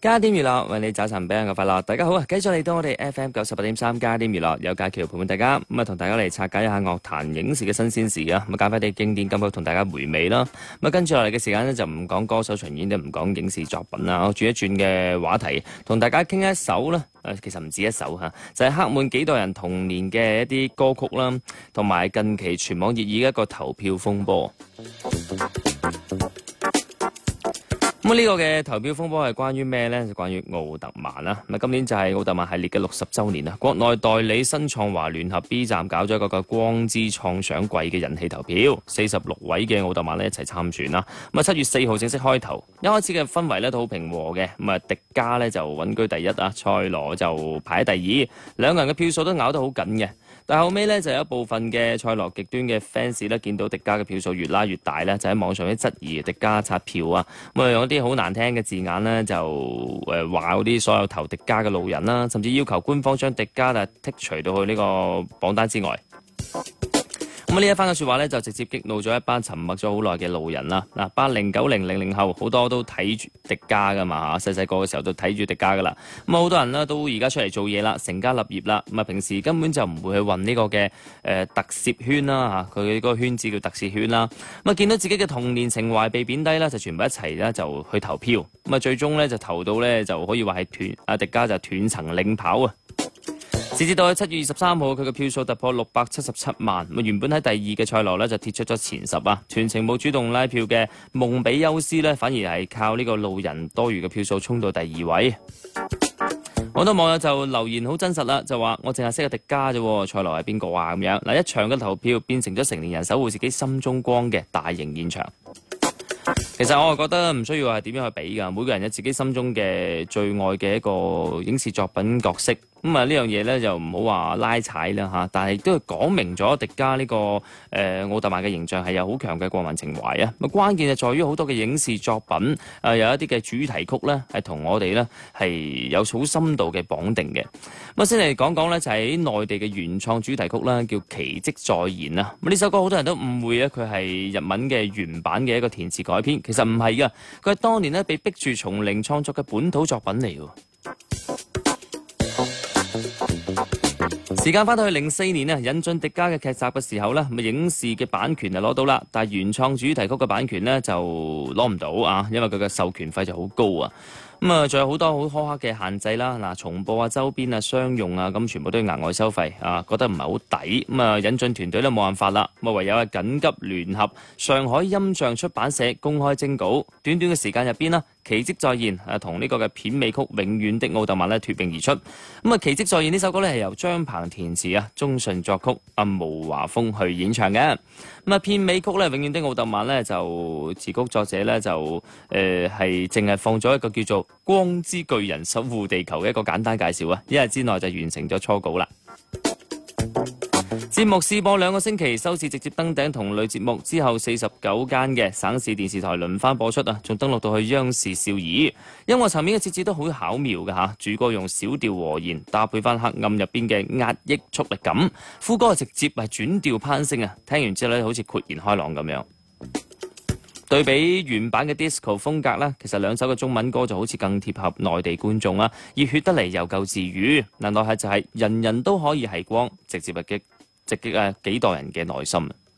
加點娛樂為你找尋俾人嘅快樂。大家好啊，繼續嚟到我哋 FM 98.3加點娛樂，有假期陪伴大家。咁啊，同大家嚟拆解一下樂壇影視嘅新鮮事啊。咁啊，揀翻啲經典金曲同大家回味啦。咁啊，跟住落嚟嘅時間呢，就唔講歌手巡演，都唔講影視作品啦。我轉一轉嘅話題，同大家傾一首啦。其實唔止一首嚇，就係刻滿幾代人童年嘅一啲歌曲啦，同埋近期全網熱議嘅一個投票風波。咁呢個嘅投票風波係關於咩呢？就關於奧特曼啦。咁今年就係奧特曼系列嘅60週年啦。國內代理新創華聯合 B 站搞咗一個光之創想季嘅人氣投票，46位嘅奧特曼咧一齊參選啦。咁啊7月4號正式開投，一開始嘅氛圍咧都好平和嘅。咁啊迪迦咧就穩居第一啊，賽羅就排喺第二，兩個人嘅票數都咬得好緊嘅。但後尾咧就有一部分嘅賽羅極端嘅 fans 咧見到迪迦嘅票數越拉越大咧，就喺網上啲質疑迪迦刷票啊，咁啊用啲好難聽嘅字眼咧就話嗰啲所有投迪迦嘅路人啦，甚至要求官方將迪迦剔除到去呢個榜單之外。咁呢一番嘅説話咧，就直接激怒咗一班沉默咗好耐嘅路人啦。嗱，80、90、00後好多都睇住迪迦噶嘛嚇，細細個嘅時候都睇住迪迦噶啦。咁好多人呢都而家出嚟做嘢啦，成家立業啦。咁啊，平時根本就唔會去混呢個嘅特攝圈啦嚇，佢嗰個圈子叫特攝圈啦。咁啊，見到自己嘅童年情懷被貶低啦，就全部一齊咧就去投票。咁啊，最終咧就投到咧就可以話係迪迦就斷層領跑啊！截至到7月23號，佢嘅票數突破677萬。原本喺第二嘅賽羅咧就跌出咗前10啊，全程冇主動拉票嘅蒙比優斯咧，反而係靠呢個路人多餘嘅票數衝到第2位。好多網友就留言好真實啦，就話我淨係識個迪迦啫，賽羅係邊個啊咁樣。嗱，一場嘅投票變成咗成年人守護自己心中光嘅大型現場。其實我係覺得唔需要係點樣去比㗎，每個人有自己心中嘅最愛嘅一個影視作品角色。咁啊呢樣嘢咧就唔好話拉踩啦嚇，但係都係講明咗迪迦呢個奧特曼嘅形象係有好強嘅國民情懷啊！咁關鍵就在於好多嘅影視作品有一啲嘅主題曲咧係同我哋咧係有好深度嘅綁定嘅。咁先嚟講講咧就係內地嘅原創主題曲啦，叫《奇蹟再現》啊！咁呢首歌好多人都誤會咧佢係日文嘅原版嘅一個填詞改編，其實唔係㗎，佢係當年咧被逼住從零創作嘅本土作品嚟㗎。時間翻到去04年啊，引進迪迦嘅劇集嘅時候咧，影視嘅版權就攞到啦，但係原創主題曲嘅版權咧就攞唔到啊，因為佢嘅授權費就好高啊。咁啊，仲有好多好苛刻嘅限制啦，嗱，重播啊、周邊啊、商用啊，咁全部都要額外收費啊，覺得唔係好抵。咁啊，引進團隊都冇辦法啦，咁啊唯有係緊急聯合上海音像出版社公開徵稿，短短嘅時間入邊啦，奇蹟再現同呢個嘅片尾曲《永遠的奧特曼》咧脫穎而出。咁啊，奇蹟再現呢首歌咧係由張鵬填詞啊，鍾順作曲，阿毛華峰去演唱嘅。咁啊，片尾曲咧《永遠的奧特曼》咧就詞曲作者咧就係淨係放咗一個叫做光之巨人守護地球嘅一個簡單介紹啊，一日之內就完成咗初稿啦。節目試播2個星期，收視直接登頂同類節目之後，49間嘅省市電視台輪番播出啊，仲登陸到去央視少兒。音樂層面嘅設置都好巧妙嘅嚇，主歌用小調和弦搭配翻黑暗入邊嘅壓抑速力感，副歌直接係轉調攀升啊，聽完之後咧好似豁然開朗咁樣。對比原版嘅 disco 風格啦，其實兩首嘅中文歌就好似更貼合內地觀眾啦，熱血得嚟又夠治癒。難道係就係人人都可以係光，直擊幾代人嘅內心。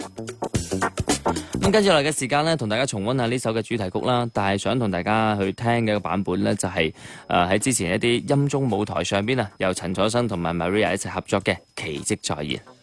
咁跟住落嚟嘅時間咧，同大家重溫下呢首嘅主題曲啦。但係想同大家去聽嘅一個版本咧，就係喺之前一啲音綜舞台上邊啊，由陳楚生同埋 Maria 一齊合作嘅《奇蹟再現》。